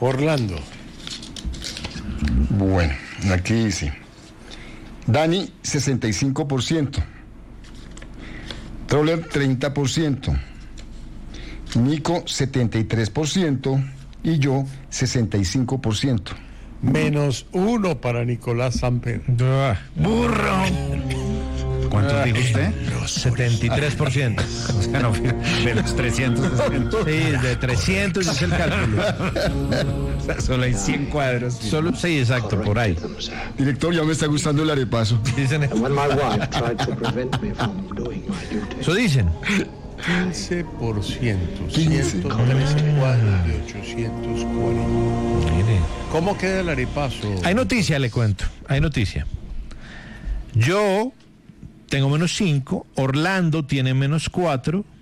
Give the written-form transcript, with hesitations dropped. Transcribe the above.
Orlando. Bueno, aquí dice. Dani, 65%. Troller, 30%. Nico, 73%. Y yo, 65%. -1 para Nicolás Samper. ¡Burro! ¿Cuántos dijo usted? 73%. O sea, no, de los 300. Sí, de 300 es el cálculo. O sea, solo hay 100 cuadros. Solo, sí, exacto, por ahí. Director, ya me está gustando el arepaso. Dicen, eso dicen. 15%. 15. 113 cuadros de 840. Mire. ¿Cómo queda el arepaso? Hay noticia, le cuento. Hay noticia. Yo tengo -5, Orlando tiene -4,